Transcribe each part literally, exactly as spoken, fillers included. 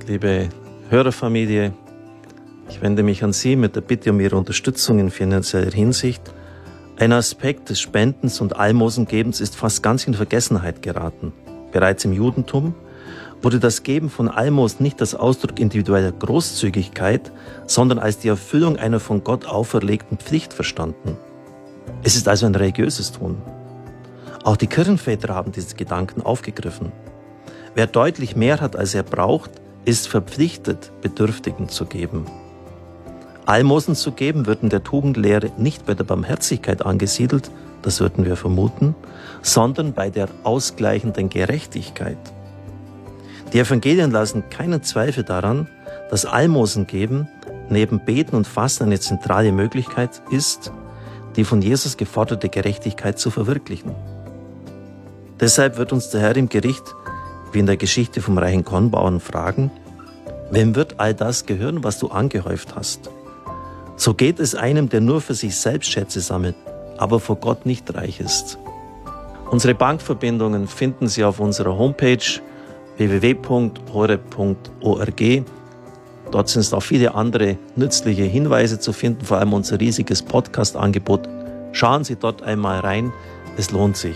liebe Hörerfamilie. Ich wende mich an Sie mit der Bitte um Ihre Unterstützung in finanzieller Hinsicht. Ein Aspekt des Spendens und Almosengebens ist fast ganz in Vergessenheit geraten. Bereits im Judentum wurde das Geben von Almosen nicht als Ausdruck individueller Großzügigkeit, sondern als die Erfüllung einer von Gott auferlegten Pflicht verstanden. Es ist also ein religiöses Tun. Auch die Kirchenväter haben diese Gedanken aufgegriffen. Wer deutlich mehr hat, als er braucht, ist verpflichtet, Bedürftigen zu geben. Almosen zu geben wird in der Tugendlehre nicht bei der Barmherzigkeit angesiedelt, das würden wir vermuten, sondern bei der ausgleichenden Gerechtigkeit. Die Evangelien lassen keinen Zweifel daran, dass Almosen geben neben Beten und Fasten eine zentrale Möglichkeit ist, die von Jesus geforderte Gerechtigkeit zu verwirklichen. Deshalb wird uns der Herr im Gericht, wie in der Geschichte vom reichen Kornbauern, fragen: Wem wird all das gehören, was du angehäuft hast? So geht es einem, der nur für sich selbst Schätze sammelt, aber vor Gott nicht reich ist. Unsere Bankverbindungen finden Sie auf unserer Homepage w w w punkt horeb punkt org. Dort sind auch viele andere nützliche Hinweise zu finden, vor allem unser riesiges Podcast-Angebot. Schauen Sie dort einmal rein, es lohnt sich.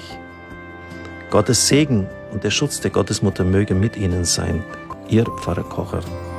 Gottes Segen und der Schutz der Gottesmutter möge mit Ihnen sein. Ihr Pfarrer Kocher.